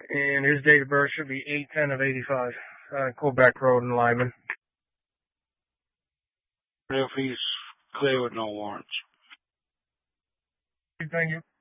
And his date of birth should be 8/10 of 85. Quebec Road in Lyman. If he's clear with no warrants. Thank you.